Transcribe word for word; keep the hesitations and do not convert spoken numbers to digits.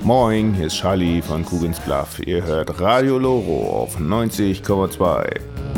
Moin, hier ist Charlie von Kugens Bluff. Ihr hört Radio Loro auf neunzig Komma zwei.